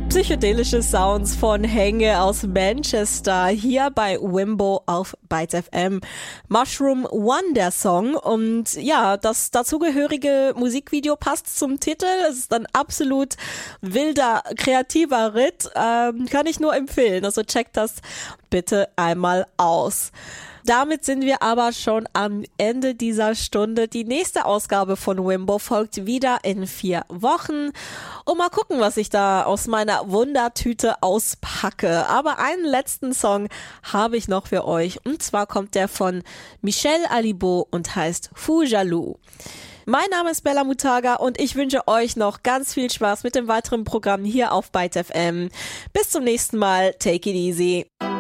Psychedelische Sounds von Henge aus Manchester hier bei Wimbo auf Bytes FM. Mushroom One der Song und ja, das dazugehörige Musikvideo passt zum Titel. Es ist ein absolut wilder, kreativer Ritt. Kann ich nur empfehlen. Also checkt das bitte einmal aus. Damit sind wir aber schon am Ende dieser Stunde. Die nächste Ausgabe von Wimbo folgt wieder in 4 Wochen. Und mal gucken, was ich da aus meiner Wundertüte auspacke. Aber einen letzten Song habe ich noch für euch. Und zwar kommt der von Michel Alibo und heißt Fou Jaloux. Mein Name ist Bella Mutaga und ich wünsche euch noch ganz viel Spaß mit dem weiteren Programm hier auf Bytes FM. Bis zum nächsten Mal. Take it easy.